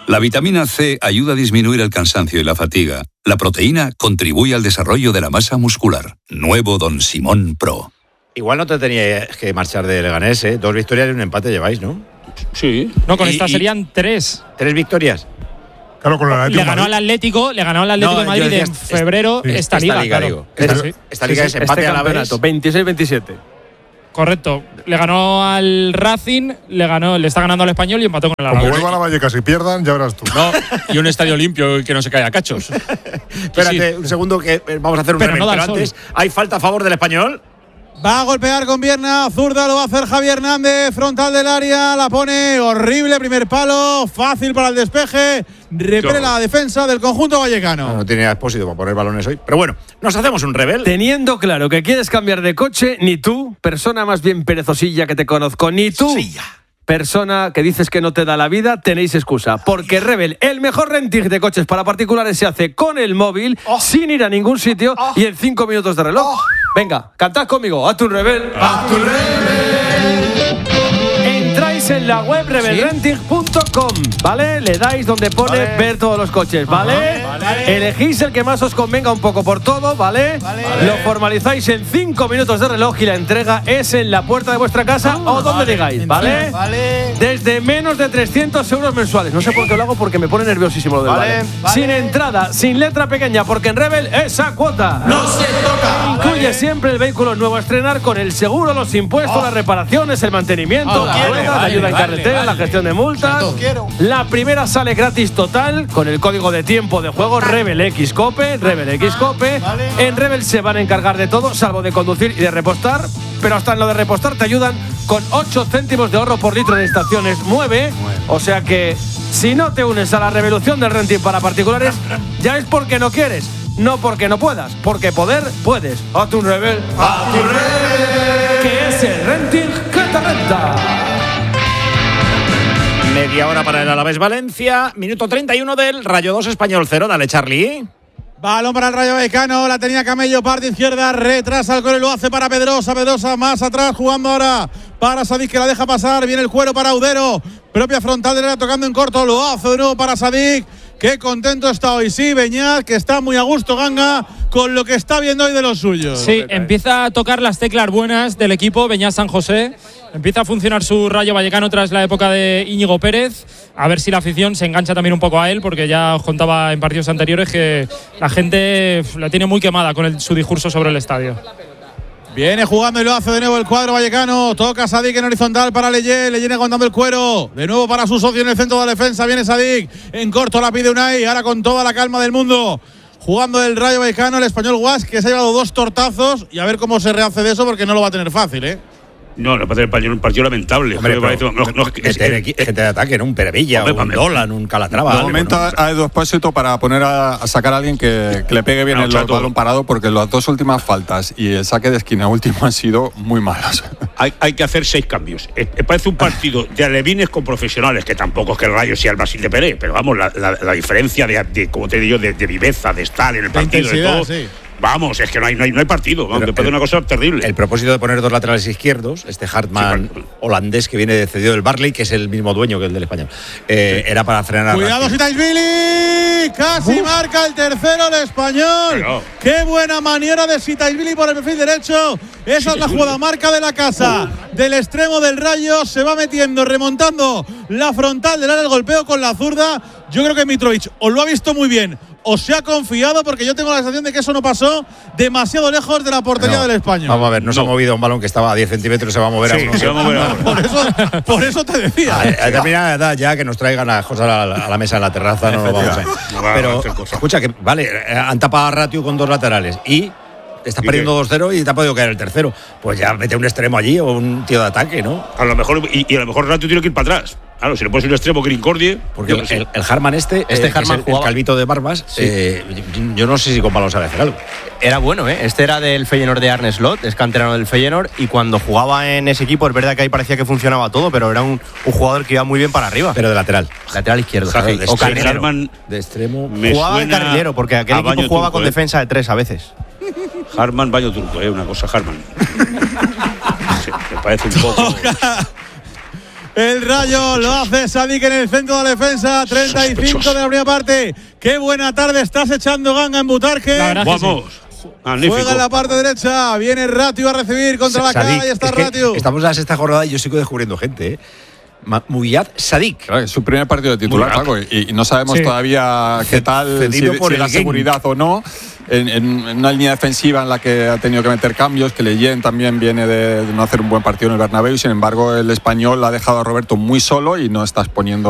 La vitamina C ayuda a disminuir el cansancio y la fatiga. La proteína contribuye al desarrollo de la masa muscular. Nuevo Don Simón Pro. Igual no te tenías que marchar de Leganés, ¿eh? 2 victorias y un empate lleváis, ¿no? Sí. No, con esta serían 3. 3 victorias. Claro, con el Atlético. Le ganó al Atlético de Madrid en febrero esta liga, claro. Digo. Esta liga es empate a la vez. 26-27. Correcto. Le ganó al Racing, le está ganando al Español y empató con el Como Alavés. vuelvan a Vallecas y pierdan, ya verás tú. No, y un estadio limpio que no se cae a cachos. Espérate un segundo que vamos a hacer un remen, pero antes hay falta a favor del Español. Va a golpear con pierna zurda, lo va a hacer Javier Hernández, frontal del área, la pone horrible, primer palo, fácil para el despeje, repele la defensa del conjunto vallecano. No tiene Expósito para poner balones hoy, pero bueno, nos hacemos un rebel. Teniendo claro que quieres cambiar de coche, ni tú, persona más bien perezosilla que te conozco, ni tú, persona que dices que no te da la vida, tenéis excusa. Porque Rebel, el mejor renting de coches para particulares, se hace con el móvil, sin ir a ningún sitio y en 5 minutos de reloj. Venga, cantad conmigo. ¡A tu Rebel! ¡A tu Rebel! Entráis en la web rebelrenting.com, ¿vale? Le dais donde pone ver todos los coches, ¿vale? Elegís el que más os convenga un poco por todo, ¿vale? Lo formalizáis en 5 minutos de reloj y la entrega es en la puerta de vuestra casa o donde digáis, ¿vale? Desde menos de 300 euros mensuales. No sé por qué lo hago porque me pone nerviosísimo lo del vale. Sin entrada, sin letra pequeña, porque en Rebel esa cuota no se toca. Incluye siempre el vehículo nuevo a estrenar con el seguro, los impuestos, las reparaciones, el mantenimiento, la rueda, la ayuda en carretera, la gestión de multas. La primera sale gratis total con el código de tiempo de juego Rebel Xcope. En Rebel se van a encargar de todo, salvo de conducir y de repostar, pero hasta en lo de repostar te ayudan con 8 céntimos de ahorro por litro de estaciones 9. O sea que si no te unes a la revolución del renting para particulares, ya es porque no quieres, no porque no puedas, porque poder puedes. A tu Rebel, que es el renting que te renta. Media hora para el Alavés Valencia, minuto 31 del Rayo 2 Español 0. Dale, Charlie. Balón para el Rayo Vallecano, la tenía Camello, parte izquierda, retrasa el córner, lo hace para Pedrosa más atrás, jugando ahora para Sadik, que la deja pasar, viene el cuero para Audero, propia frontal de la tocando en corto, lo hace de nuevo para Sadik. Qué contento está hoy, sí, Beñat, que está muy a gusto Ganga con lo que está viendo hoy de los suyos. Sí, empieza a tocar las teclas buenas del equipo Beñat San José. Empieza a funcionar su Rayo Vallecano tras la época de Íñigo Pérez. A ver si la afición se engancha también un poco a él, porque ya os contaba en partidos anteriores que la gente la tiene muy quemada con su discurso sobre el estadio. Viene jugando y lo hace de nuevo el cuadro vallecano. Toca Sadik en horizontal para Leyen aguantando el cuero. De nuevo para su socio en el centro de la defensa. Viene Sadik. En corto la pide Unai. Ahora con toda la calma del mundo. Jugando el Rayo Vallecano, el español Guas, que se ha llevado 2 tortazos. Y a ver cómo se rehace de eso, porque no lo va a tener fácil, ¿eh? No, me parece un partido lamentable. Hombre, es gente de ataque, ¿no? Un Perevilla, un Dolan, un Calatrava. De momento hay 2 Expósito para poner a sacar a alguien que le pegue bien el balón parado, porque las 2 últimas faltas y el saque de esquina último han sido muy malas. Hay que hacer 6 cambios. Parece un partido de alevines con profesionales, que tampoco es que el Rayo sea el Brasil de Pérez, pero vamos, la diferencia de como te digo, de viveza, de estar en el partido, de todo. Sí. Vamos, es que no hay partido. Vamos, me parece una cosa terrible. El propósito de poner 2 laterales izquierdos, Hartmann holandés que viene cedido del Barley, que es el mismo dueño que el del Español, era para frenar. Cuidado, Sitaisvili, casi marca el tercero el Español. Pero qué buena maniobra de Sitaisvili por el perfil derecho. Esa es la jugada marca de la casa. Del extremo del Rayo se va metiendo, remontando la frontal del área, el golpeo con la zurda. Yo creo que Mitrovic os lo ha visto muy bien, o se ha confiado, porque yo tengo la sensación de que eso no pasó demasiado lejos de la portería del Español. Vamos a ver, no se ha movido un balón que estaba a 10 centímetros, se va a mover a uno. Se va a mover a uno. Por eso te decía. A determinada edad ya que nos traigan las cosas a la mesa en la terraza, no lo vamos a ver. Pero escucha, que vale, han tapado a Ratio con 2 laterales y estás perdiendo 2-0 y te ha podido caer el tercero. Pues ya mete un extremo allí o un tío de ataque, ¿no? A lo mejor, y a lo mejor Ratio tiene que ir para atrás. Claro, si le pones un extremo que le incordie. Porque el Hartmann Hartmann el calvito de barbas, sí. Yo no sé si con balón sabe hacer algo. Era bueno, ¿eh? Este era del Feyenoord de Arne Slot, es canterano del Feyenoord, y cuando jugaba en ese equipo, es verdad que ahí parecía que funcionaba todo, pero era un jugador que iba muy bien para arriba. Pero de lateral. Lateral izquierdo. O carrilero. De extremo. Jugaba de carrilero, porque aquel equipo jugaba turco, con defensa de 3 a veces. Hartmann, baño turco, una cosa, Hartmann. Sí, me parece un poco. El Rayo lo hace Sadik en el centro de la defensa. 35 de la primera parte. Qué buena tarde estás echando, Ganga, en Butarque. Vamos. Magnífico. Juega en la parte derecha. Viene Ratiu a recibir contra la cara. Y está Ratiu. Estamos en la sexta jornada y yo sigo descubriendo gente, Muyad Sadik. Claro, es su primer partido de titular, Paco, y no sabemos todavía qué tal, si la seguridad o no. En una línea defensiva en la que ha tenido que meter cambios, que Leyen también viene de no hacer un buen partido en el Bernabéu, y sin embargo el español ha dejado a Roberto muy solo y no está exponiendo